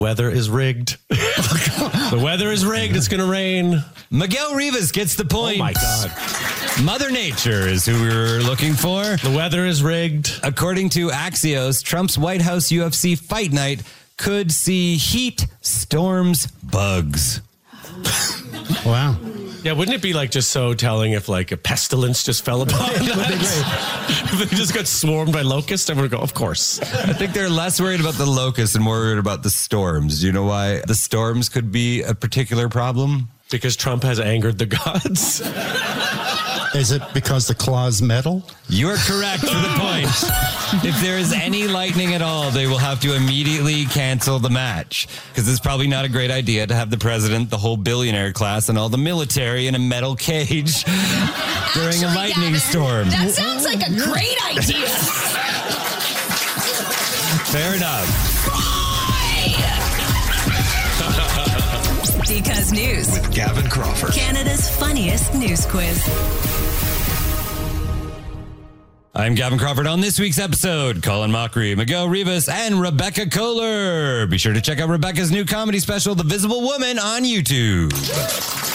Weather is rigged. The weather is rigged. It's going to rain. Miguel Rivas gets the point. Oh, my God. Mother Nature is who we were looking for. The weather is rigged. According to Axios, Trump's White House UFC fight night could see heat, storms, bugs. Wow. Yeah, wouldn't it be like just so telling if like a pestilence just fell upon them? If they just got swarmed by locusts, everyone would go, of course. I think they're less worried about the locusts and more worried about the storms. Do you know why the storms could be a particular problem? Because Trump has angered the gods. Is it because the claw's metal? You are correct for the point. If there is any lightning at all, they will have to immediately cancel the match. Because it's probably not a great idea to have the president, the whole billionaire class, and all the military in a metal cage during a lightning storm. That sounds like a great idea. Fair enough. Because News with Gavin Crawford. Canada's funniest news quiz. I'm Gavin Crawford on this week's episode. Colin Mockery, Miguel Rivas, and Rebecca Kohler. Be sure to check out Rebecca's new comedy special, The Visible Woman, on YouTube.